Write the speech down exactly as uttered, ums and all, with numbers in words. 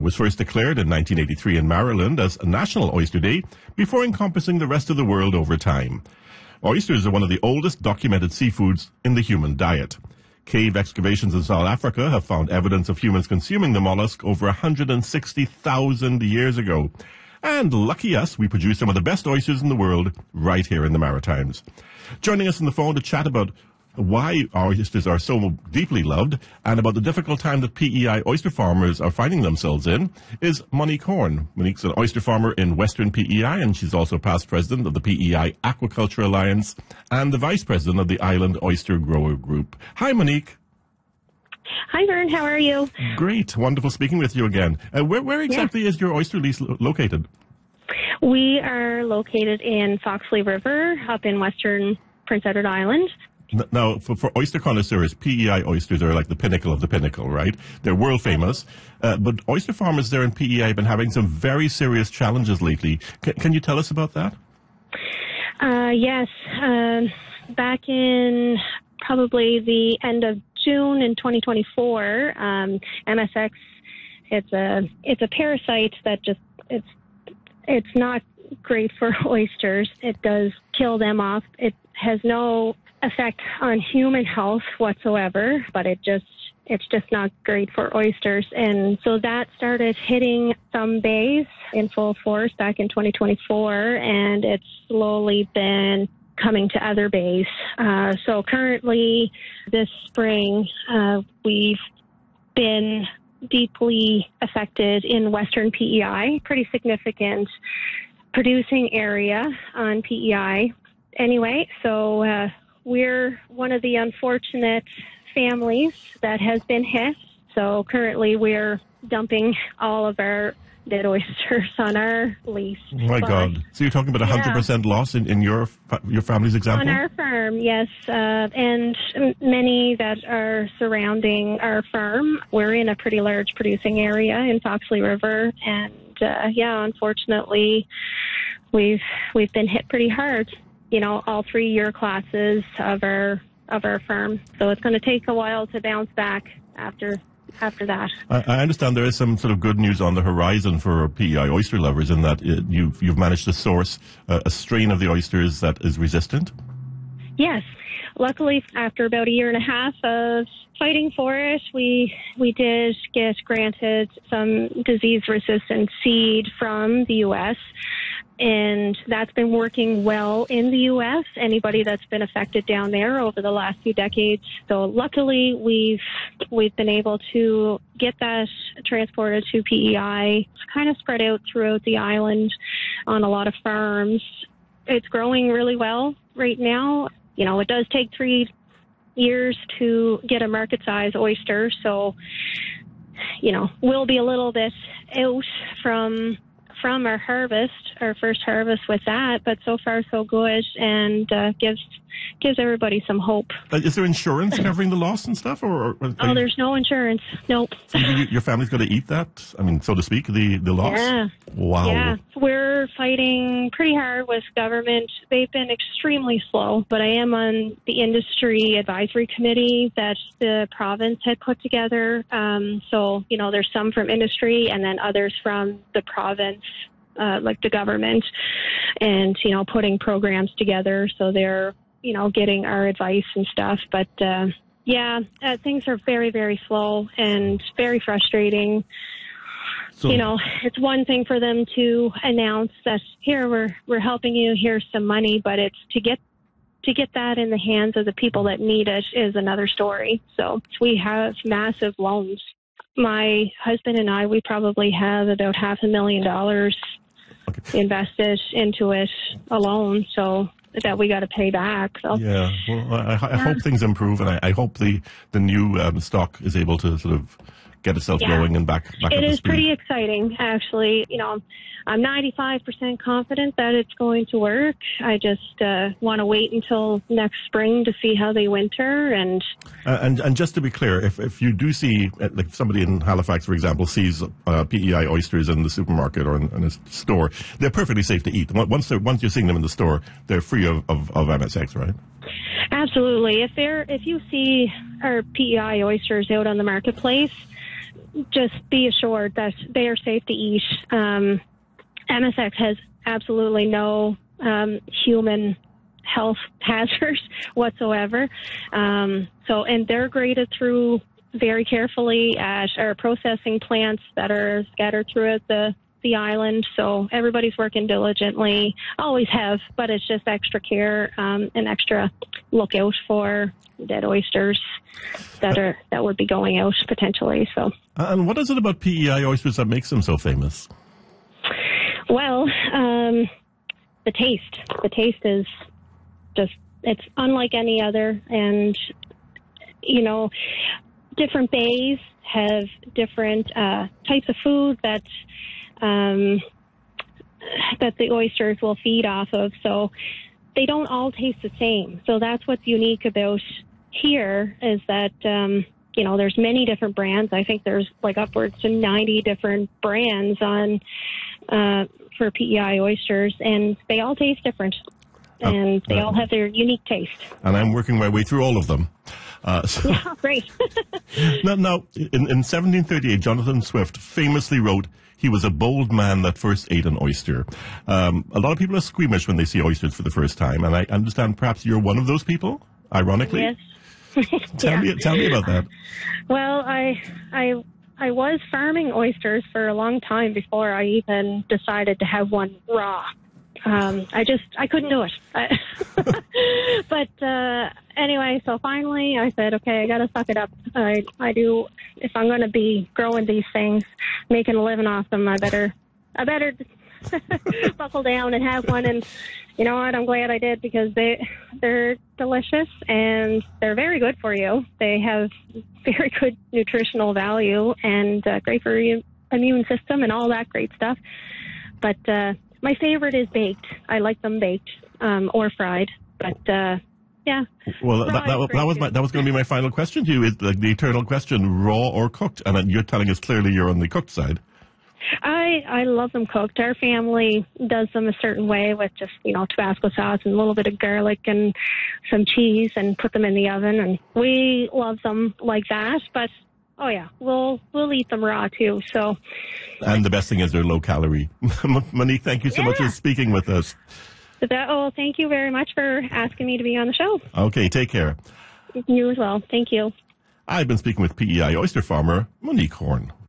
was first declared in nineteen eighty-three in Maryland as a National Oyster Day before encompassing the rest of the world over time. Oysters are one of the oldest documented seafoods in the human diet. Cave excavations in South Africa have found evidence of humans consuming the mollusk over one hundred sixty thousand years ago. And lucky us, we produce some of the best oysters in the world right here in the Maritimes. Joining us on the phone to chat about why oysters are so deeply loved and about the difficult time that P E I oyster farmers are finding themselves in is Monique Horn. Monique's an oyster farmer in Western P E I, and she's also past president of the P E I Aquaculture Alliance and the vice president of the Island Oyster Grower Group. Hi, Monique. Hi, Vern. How are you? Great. Wonderful speaking with you again. Uh, where, where exactly yeah. is your oyster lease lo- located? We are located in Foxley River up in Western Prince Edward Island. Now, for, for oyster connoisseurs, P E I oysters are like the pinnacle of the pinnacle, right? They're world famous. Uh, but oyster farmers there in P E I have been having some very serious challenges lately. C- can you tell us about that? Uh, yes. Uh, back in probably the end of June in twenty twenty-four, um, M S X, it's a, it's a parasite that just, it's, it's not great for oysters. It does kill them off. It has no effect on human health whatsoever, but it just it's just not great for oysters. And so that started hitting some bays in full force back in twenty twenty-four, and it's slowly been coming to other bays. Uh, so currently this spring, uh, we've been deeply affected in Western P E I, pretty significant producing area on P E I anyway. So uh, we're one of the unfortunate families that has been hit. So currently we're dumping all of our dead oysters on our lease. Oh my but, God. So you're talking about a one hundred percent yeah. loss in, in your your family's example? On our farm, yes. Uh, and many that are surrounding our farm. We're in a pretty large producing area in Foxley River. And, uh, yeah, unfortunately, we've we've been hit pretty hard. You know, all three year classes of our of our firm. So it's going to take a while to bounce back after after that. I, I understand there is some sort of good news on the horizon for P E I oyster lovers in that it, you've you've managed to source a, a strain of the oysters that is resistant. Yes. Luckily, after about a year and a half of fighting for it, we we did get granted some disease-resistant seed from the U S, and that's been working well in the U S. Anybody that's been affected down there over the last few decades. So luckily, we've we've been able to get that transported to P E I. It's kind of spread out throughout the island on a lot of farms. It's growing really well right now. You know, it does take three years to get a market-size oyster, so, you know, we'll be a little bit out from from our harvest, our first harvest with that, but so far so good, and uh, gives gives everybody some hope. Uh, is there insurance covering the loss and stuff? Or, or oh, you, there's no insurance. Nope. So you, your family's got to eat that? I mean, so to speak, the, the loss? Yeah. Wow. Yeah. We're fighting pretty hard with government. They've been extremely slow, but I am on the industry advisory committee that the province had put together. Um, so, you know, there's some from industry and then others from the province, uh, like the government, and, you know, putting programs together. So they're, you know, getting our advice and stuff. But, uh, yeah, uh, things are very, very slow and very frustrating. So, you know, it's one thing for them to announce that here we're we're helping you, here's some money, but it's to get to get that in the hands of the people that need it is another story. So we have massive loans. My husband and I, we probably have about half a million dollars okay. invested into it alone. So that we got to pay back. So. Yeah, well, I, I yeah. hope things improve, and I, I hope the the new um, stock is able to sort of get itself yeah. going and back back it up to is speed. Pretty exciting, actually. You know, I'm ninety-five percent confident that it's going to work. I just uh, want to wait until next spring to see how they winter. And uh, and and just to be clear, if if you do see, like somebody in Halifax, for example, sees uh, P E I oysters in the supermarket or in, in a store, they're perfectly safe to eat. Once they're once you're seeing them in the store, they're free of, of, of M S X, right? Absolutely. If they're if you see our P E I oysters out on the marketplace, just be assured that they are safe to eat. Um, M S X has absolutely no um, human health hazards whatsoever. Um, so, and they're graded through very carefully at our processing plants that are scattered throughout the, the island. So everybody's working diligently, always have, but it's just extra care um, and extra look out for dead oysters that are that would be going out potentially. So, and what is it about P E I oysters that makes them so famous? Well, um, the taste. The taste is just, it's unlike any other. And, you know, different bays have different uh, types of food that um, that the oysters will feed off of. So they don't all taste the same. So that's what's unique about here is that, um, you know, there's many different brands. I think there's like upwards to ninety different brands on uh, for P E I oysters, and they all taste different. And they uh, all have their unique taste. And I'm working my way through all of them. Uh, so yeah, great. now, now in, in seventeen thirty-eight, Jonathan Swift famously wrote, "He was a bold man that first ate an oyster." Um, a lot of people are squeamish when they see oysters for the first time, and I understand perhaps you're one of those people, ironically. Yes. tell, yeah. me, tell me about that. Well, I, I, I was farming oysters for a long time before I even decided to have one raw. Um, I just, I couldn't do it. But uh, anyway, so finally I said, okay, I got to suck it up. I, I do, if I'm going to be growing these things, making a living off them, I better, I better buckle down and have one. And you know what? I'm glad I did because they, they're delicious and they're very good for you. They have very good nutritional value and uh, great for your immune system and all that great stuff. But, uh, my favorite is baked. I like them baked um, or fried, but uh, yeah. Well, that, that, that was my, that was going to be my final question to you. Is like the eternal question: raw or cooked? And you're telling us clearly you're on the cooked side. I I love them cooked. Our family does them a certain way with just you know Tabasco sauce and a little bit of garlic and some cheese, and put them in the oven. And we love them like that, but. Oh, yeah. We'll we'll eat them raw, too. So, and the best thing is they're low calorie. Monique, thank you so yeah. much for speaking with us. That, oh, thank you very much for asking me to be on the show. Okay, take care. You as well. Thank you. I've been speaking with P E I oyster farmer Monique Horn.